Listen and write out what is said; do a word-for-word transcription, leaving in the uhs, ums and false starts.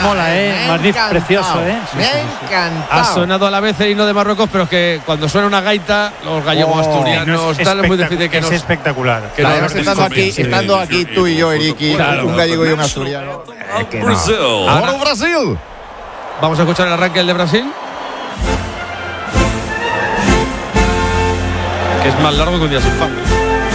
mola, ¿eh? Magnífico, precioso, ¿eh? Sí, me sí, ha sí, sí. encantado. Ha sonado a la vez el himno de Marruecos, pero es que cuando suena una gaita, los gallegos Oh, asturianos, tal, es muy difícil que es nos… espectacular. que Además, nos estando aquí, convence. estando aquí tú y yo, Eriki, Claro. un gallego y un asturiano. Es que no. Ahora- ¡Gol Brasil! Vamos a escuchar el arranque del de Brasil. Que es más largo que un día sin pan.